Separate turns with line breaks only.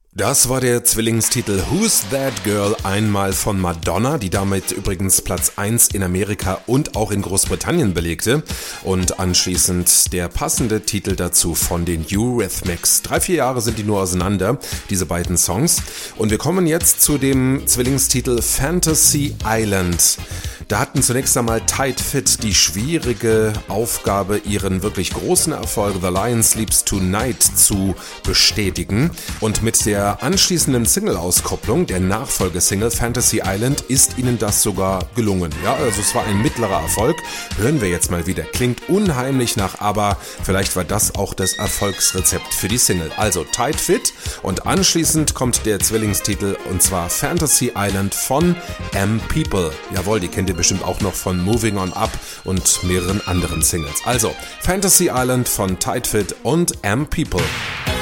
Das war der Zwillingstitel Who's That Girl, einmal von Madonna, die damit übrigens Platz 1 in Amerika und auch in Großbritannien belegte, und anschließend der passende Titel dazu von den Eurythmics. 3-4 Jahre sind die nur auseinander, diese beiden Songs, und wir kommen jetzt zu dem Zwillingstitel Fantasy Island. Da hatten zunächst einmal Tight Fit die schwierige Aufgabe, ihren wirklich großen Erfolg The Lion Sleeps Tonight zu bestätigen, und mit der anschließenden Single-Auskopplung, der Nachfolgesingle Fantasy Island, ist ihnen das sogar gelungen. Ja, also es war ein mittlerer Erfolg. Hören wir jetzt mal wieder. Klingt unheimlich nach ABBA. Vielleicht war das auch das Erfolgsrezept für die Single. Also Tight Fit, und anschließend kommt der Zwillingstitel, und zwar Fantasy Island von M-People. Jawohl, die kennt ihr bestimmt auch noch von Moving On Up und mehreren anderen Singles. Also Fantasy Island von Tight Fit und M-People.